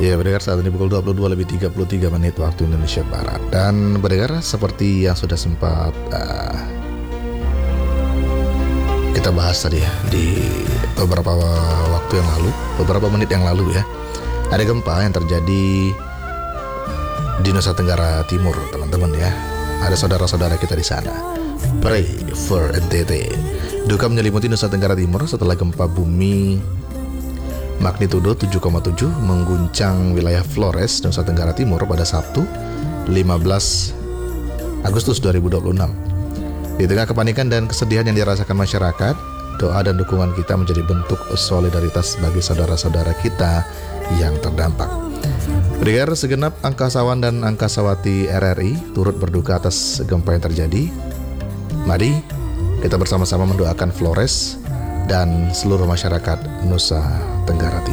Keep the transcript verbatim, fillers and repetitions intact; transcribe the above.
Ya, pendengar, saat ini pukul dua puluh dua lebih tiga puluh tiga menit waktu Indonesia Barat. Dan pendengar, seperti yang sudah sempat uh, kita bahas tadi ya di beberapa waktu yang lalu, beberapa menit yang lalu ya, ada gempa yang terjadi di Nusa Tenggara Timur, teman-teman ya. Ada saudara-saudara kita di sana. Pray for N T T. Duka menyelimuti Nusa Tenggara Timur setelah gempa bumi magnitudo tujuh koma tujuh mengguncang wilayah Flores, Nusa Tenggara Timur pada Sabtu lima belas Agustus dua ribu dua puluh enam. Di tengah kepanikan dan kesedihan yang dirasakan masyarakat, doa dan dukungan kita menjadi bentuk solidaritas bagi saudara-saudara kita yang terdampak. Pendengar, segenap angkasawan dan angkasawati R R I turut berduka atas gempa yang terjadi. Mari kita bersama-sama mendoakan Flores dan seluruh masyarakat Nusa Tenggara Timur.